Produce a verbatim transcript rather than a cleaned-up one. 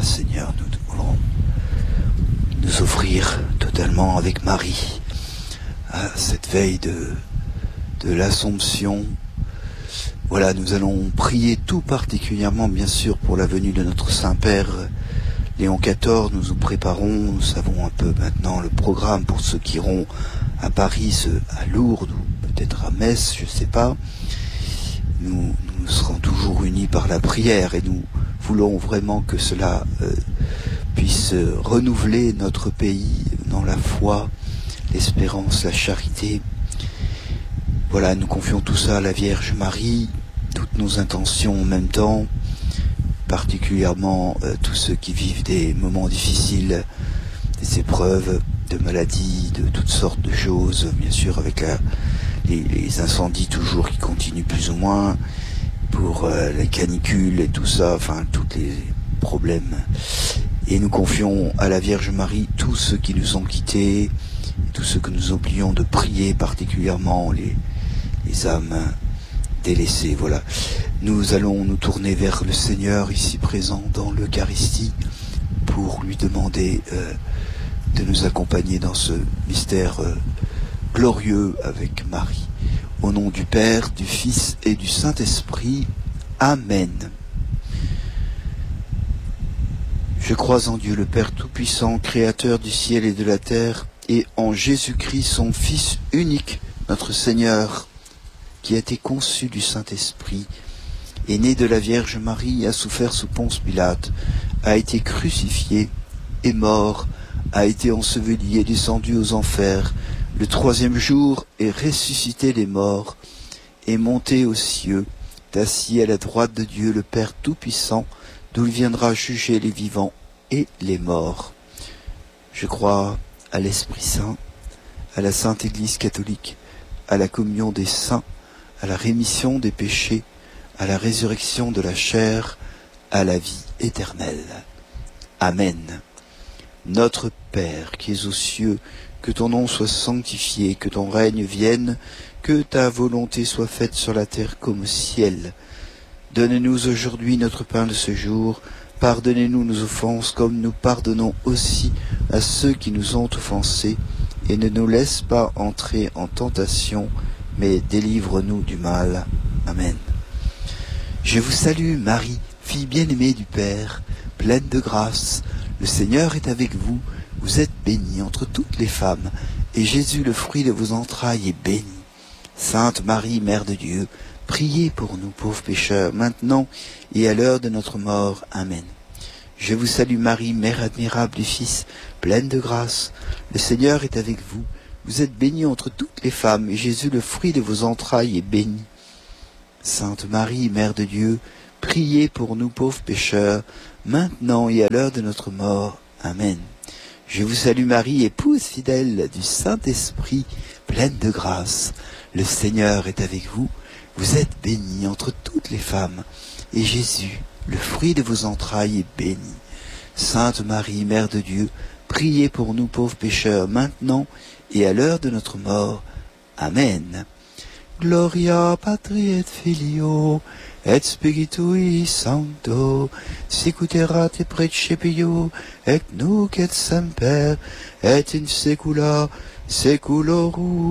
Seigneur, nous voulons nous offrir totalement avec Marie à cette veille de, de l'Assomption. Voilà, nous allons prier tout particulièrement, bien sûr, pour la venue de notre Saint-Père Léon quatorze. Nous nous préparons, nous savons un peu maintenant le programme pour ceux qui iront à Paris, à Lourdes ou peut-être à Metz, je ne sais pas. Nous, nous serons toujours unis par la prière et nous voulons vraiment que cela euh, puisse renouveler notre pays dans la foi, l'espérance, la charité. Voilà, nous confions tout ça à la Vierge Marie, toutes nos intentions en même temps, particulièrement euh, tous ceux qui vivent des moments difficiles, des épreuves de maladies, de toutes sortes de choses, bien sûr avec la, les, les incendies toujours qui continuent plus ou moins, pour euh, les canicules et tout ça, enfin tous les problèmes. Et nous confions à la Vierge Marie tous ceux qui nous ont quittés, tous ceux que nous oublions de prier, particulièrement les, les âmes délaissées. Voilà. Nous allons nous tourner vers le Seigneur ici présent dans l'Eucharistie pour lui demander euh, de nous accompagner dans ce mystère euh, glorieux avec Marie. Au nom du Père, du Fils et du Saint-Esprit. Amen. Je crois en Dieu le Père Tout-Puissant, Créateur du ciel et de la terre, et en Jésus-Christ, son Fils unique, notre Seigneur, qui a été conçu du Saint-Esprit, est né de la Vierge Marie, a souffert sous Ponce Pilate, a été crucifié, est mort, a été enseveli et descendu aux enfers, le troisième jour est ressuscité des morts, est monté aux cieux, est assis à la droite de Dieu le Père Tout-Puissant, d'où il viendra juger les vivants et les morts. Je crois à l'Esprit Saint, à la Sainte Église catholique, à la communion des saints, à la rémission des péchés, à la résurrection de la chair, à la vie éternelle. Amen. Notre Père qui es aux cieux, que ton nom soit sanctifié, que ton règne vienne, que ta volonté soit faite sur la terre comme au ciel. Donne-nous aujourd'hui notre pain de ce jour. Pardonnez-nous nos offenses comme nous pardonnons aussi à ceux qui nous ont offensés. Et ne nous laisse pas entrer en tentation, mais délivre-nous du mal. Amen. Je vous salue Marie, fille bien-aimée du Père, pleine de grâce. Le Seigneur est avec vous. Vous êtes bénie entre toutes les femmes, et Jésus, le fruit de vos entrailles, est béni. Sainte Marie, Mère de Dieu, priez pour nous pauvres pécheurs, maintenant et à l'heure de notre mort. Amen. Je vous salue Marie, Mère admirable du Fils, pleine de grâce. Le Seigneur est avec vous. Vous êtes bénie entre toutes les femmes, et Jésus, le fruit de vos entrailles, est béni. Sainte Marie, Mère de Dieu, priez pour nous pauvres pécheurs, maintenant et à l'heure de notre mort. Amen. Je vous salue Marie, épouse fidèle du Saint-Esprit, pleine de grâce. Le Seigneur est avec vous. Vous êtes bénie entre toutes les femmes, et Jésus, le fruit de vos entrailles, est béni. Sainte Marie, Mère de Dieu, priez pour nous pauvres pécheurs, maintenant et à l'heure de notre mort. Amen. Gloria Patri et Filio, et Spiritui Sancto, sicut erat in principio, et nunc et semper, et in saecula saeculorum.